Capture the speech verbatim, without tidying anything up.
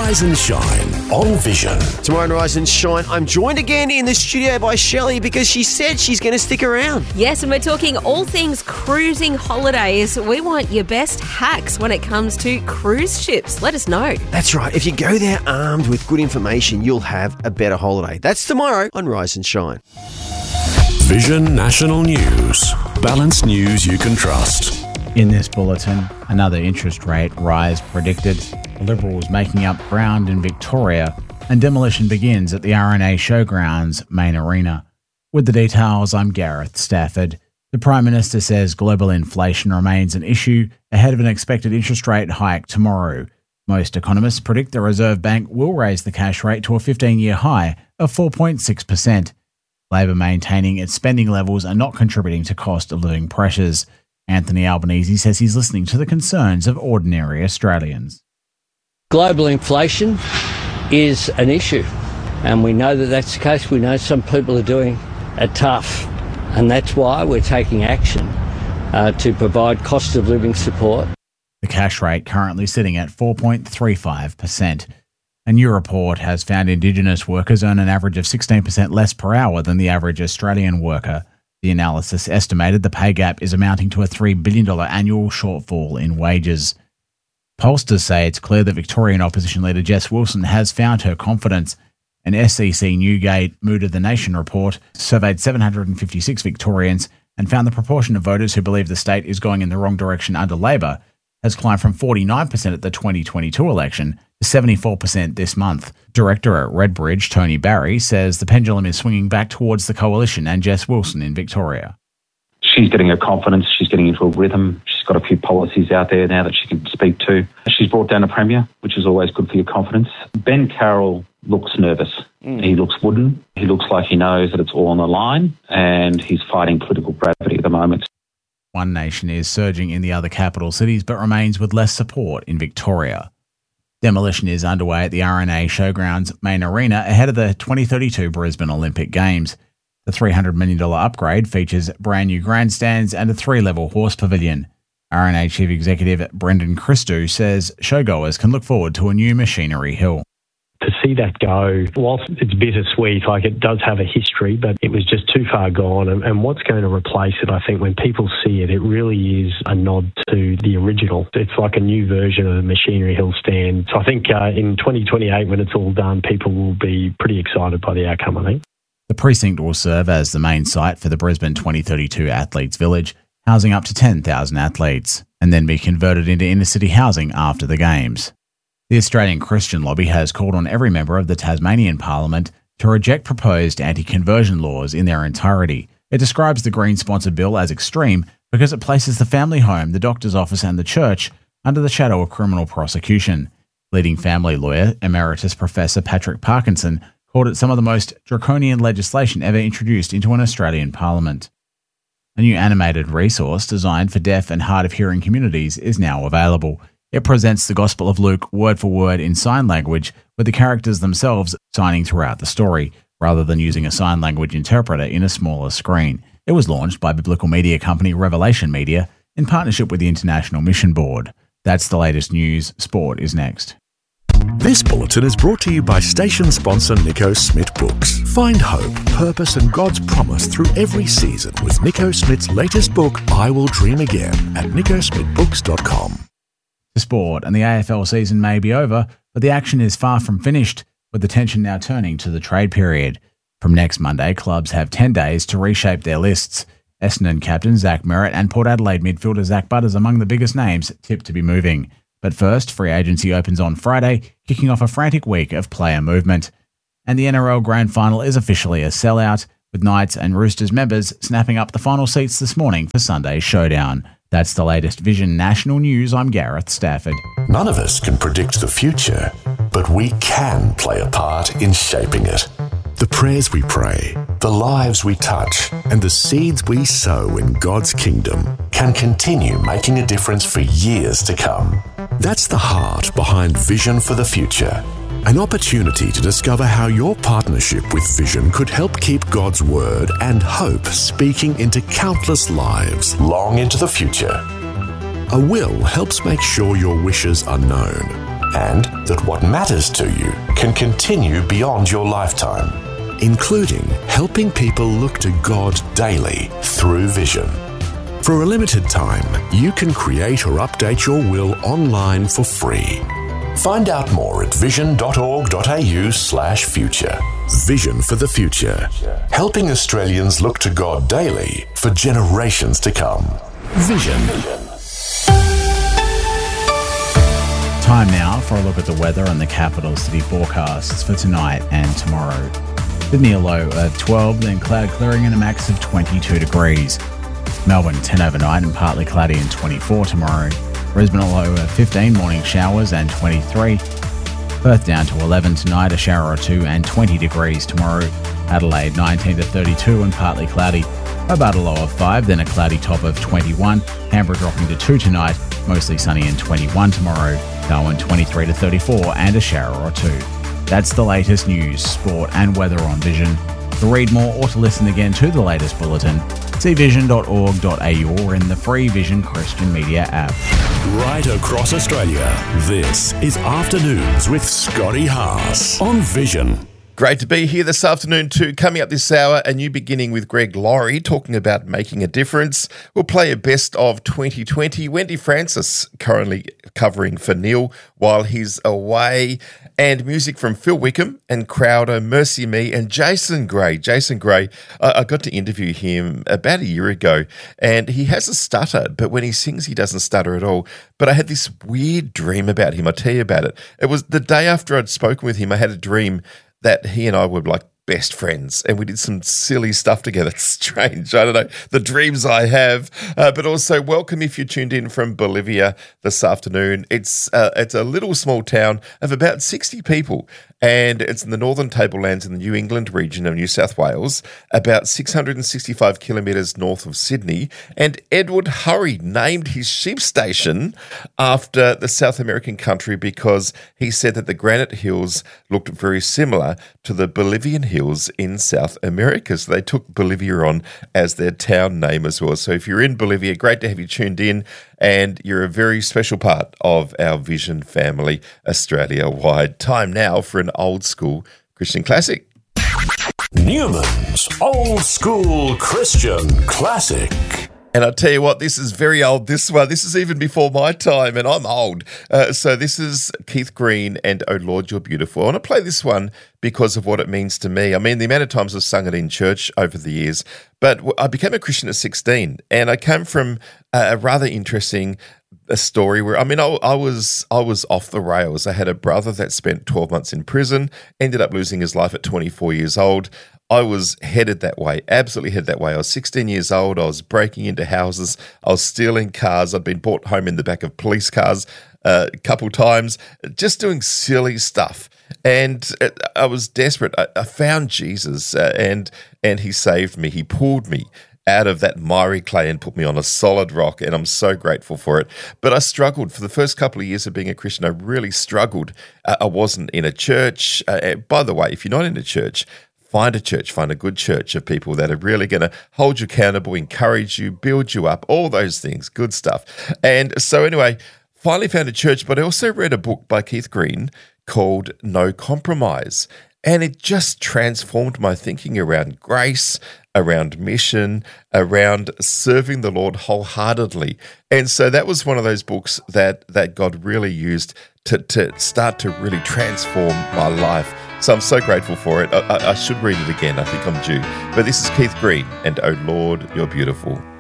Rise and Shine on Vision. Tomorrow on Rise and Shine, I'm joined again in the studio by Shelley because she said she's going to stick around. Yes, and we're talking all things cruising holidays. We want your best hacks when it comes to cruise ships. Let us know. That's right. If you go there armed with good information, you'll have a better holiday. That's tomorrow on Rise and Shine. Vision National News. Balanced news you can trust. In this bulletin, another interest rate rise predicted, the Liberals making up ground in Victoria, and demolition begins at the R N A Showgrounds main arena. With the details, I'm Gareth Stafford. The Prime Minister says global inflation remains an issue ahead of an expected interest rate hike tomorrow. Most economists predict the Reserve Bank will raise the cash rate to a fifteen-year high of four point six percent. Labor maintaining its spending levels are not contributing to cost of living pressures. Anthony Albanese says he's listening to the concerns of ordinary Australians. Global inflation is an issue, and we know that that's the case. We know some people are doing it tough, and that's why we're taking action uh, to provide cost of living support. The cash rate currently sitting at four point three five percent. A new report has found Indigenous workers earn an average of sixteen percent less per hour than the average Australian worker. The analysis estimated the pay gap is amounting to a three billion dollars annual shortfall in wages. Pollsters say it's clear that Victorian opposition leader Jess Wilson has found her confidence. An S E C Newgate Mood of the Nation report surveyed seven hundred fifty-six Victorians and found the proportion of voters who believe the state is going in the wrong direction under Labor has climbed from forty-nine percent at the twenty twenty-two election to seventy-four percent this month. Director at Redbridge, Tony Barry, says the pendulum is swinging back towards the coalition and Jess Wilson in Victoria. She's getting her confidence, she's getting into a rhythm, she's got a few policies out there now that she can speak to. She's brought down a premier, which is always good for your confidence. Ben Carroll looks nervous. Mm. He looks wooden. He looks like he knows that it's all on the line, and he's fighting political gravity at the moment. One Nation is surging in the other capital cities but remains with less support in Victoria. Demolition is underway at the R N A Showgrounds main arena ahead of the twenty thirty-two Brisbane Olympic Games. The three hundred million dollars upgrade features brand new grandstands and a three-level horse pavilion. R N A Chief Executive Brendan Christou says showgoers can look forward to a new machinery hill. To see that go, whilst it's bittersweet, like it does have a history, but it was just too far gone. And, and what's going to replace it, I think, when people see it, it really is a nod to the original. It's like a new version of the Machinery Hill stand. So I think uh, in twenty twenty-eight, when it's all done, people will be pretty excited by the outcome, I think. The precinct will serve as the main site for the Brisbane twenty thirty-two Athletes Village, housing up to ten thousand athletes, and then be converted into inner-city housing after the Games. The Australian Christian Lobby has called on every member of the Tasmanian Parliament to reject proposed anti-conversion laws in their entirety. It describes the Green-sponsored bill as extreme because it places the family home, the doctor's office and the church under the shadow of criminal prosecution. Leading family lawyer, Emeritus Professor Patrick Parkinson, called it some of the most draconian legislation ever introduced into an Australian Parliament. A new animated resource designed for deaf and hard-of-hearing communities is now available. It presents the Gospel of Luke word for word in sign language, with the characters themselves signing throughout the story, rather than using a sign language interpreter in a smaller screen. It was launched by biblical media company Revelation Media in partnership with the International Mission Board. That's the latest news. Sport is next. This bulletin is brought to you by station sponsor Nico Smith Books. Find hope, purpose and God's promise through every season with Nico Smith's latest book, I Will Dream Again, at nico smith books dot com. Sport, and the A F L season may be over, but the action is far from finished, with the tension now turning to the trade period. From next Monday, clubs have ten days to reshape their lists. Essendon captain Zach Merritt and Port Adelaide midfielder Zach Butters among the biggest names tipped to be moving. But first, free agency opens on Friday, kicking off a frantic week of player movement. And the N R L Grand Final is officially a sellout, with Knights and Roosters members snapping up the final seats this morning for Sunday's showdown. That's the latest Vision National News. I'm Gareth Stafford. None of us can predict the future, but we can play a part in shaping it. The prayers we pray, the lives we touch, and the seeds we sow in God's kingdom can continue making a difference for years to come. That's the heart behind Vision for the Future. An opportunity to discover how your partnership with Vision could help keep God's word and hope speaking into countless lives long into the future. A will helps make sure your wishes are known, and that what matters to you can continue beyond your lifetime, including helping people look to God daily through Vision. For a limited time, you can create or update your will online for free. Find out more at vision.org.au slash future. Vision for the future, helping Australians look to God daily for generations to come. Vision. Time now for a look at the weather and the capital city forecasts for tonight and tomorrow. Sydney a low of twelve, then cloud clearing and a max of twenty-two degrees. Melbourne ten overnight and partly cloudy and twenty-four tomorrow. Brisbane a low of fifteen, morning showers and twenty-three. Perth down to eleven tonight, a shower or two and twenty degrees tomorrow. Adelaide nineteen to thirty-two and partly cloudy. Hobart a low of five, then a cloudy top of twenty-one. Canberra dropping to two tonight, mostly sunny and twenty-one tomorrow. Darwin twenty-three to thirty-four and a shower or two. That's the latest news, sport and weather on Vision. To read more or to listen again to the latest bulletin, see vision dot org dot a u or in the free Vision Christian Media app. Right across Australia, this is Afternoons with Scotty Haas on Vision. Great to be here this afternoon too. Coming up this hour, a new beginning with Greg Laurie talking about making a difference. We'll play a best of twenty twenty. Wendy Francis currently covering for Neil while he's away. And music from Phil Wickham and Crowder, Mercy Me, and Jason Gray. Jason Gray, I, I got to interview him about a year ago, and he has a stutter, but when he sings, he doesn't stutter at all. But I had this weird dream about him. I'll tell you about it. It was the day after I'd spoken with him, I had a dream that he and I were like best friends, and we did some silly stuff together. It's strange. I don't know, the dreams I have. Uh, but also, welcome if you tuned in from Bolivia this afternoon. It's uh, it's a little small town of about sixty people, and it's in the northern tablelands in the New England region of New South Wales, about six hundred sixty-five kilometres north of Sydney. And Edward Hurry named his sheep station after the South American country because he said that the granite hills looked very similar to the Bolivian hills in South America. So they took Bolivia on as their town name as well. So if you're in Bolivia, great to have you tuned in, and you're a very special part of our Vision family Australia-wide. Time now for an old school Christian classic. Newman's Old School Christian Classic. And I'll tell you what, this is very old, this one. This is even before my time, and I'm old. Uh, so this is Keith Green and Oh Lord, You're Beautiful. I want to play this one because of what it means to me. I mean, the amount of times I've sung it in church over the years, but I became a Christian at sixteen, and I came from a rather interesting a story where, I mean, I, I was I was off the rails. I had a brother that spent twelve months in prison, ended up losing his life at twenty-four years old. I was headed that way, absolutely headed that way. I was sixteen years old. I was breaking into houses. I was stealing cars. I'd been brought home in the back of police cars uh, a couple times, just doing silly stuff. And I was desperate. I, I found Jesus, uh, and and he saved me. He pulled me out of that miry clay and put me on a solid rock, and I'm so grateful for it. But I struggled for the first couple of years of being a Christian. I really struggled. Uh, I wasn't in a church. Uh, by the way, if you're not in a church, find a church, find a good church of people that are really going to hold you accountable, encourage you, build you up, all those things, good stuff. And so anyway, finally found a church, but I also read a book by Keith Green called No Compromise. And it just transformed my thinking around grace, around mission, around serving the Lord wholeheartedly. And so that was one of those books that that God really used to, to start to really transform my life. So I'm so grateful for it. I, I should read it again. I think I'm due. But this is Keith Green and Oh Lord, You're Beautiful.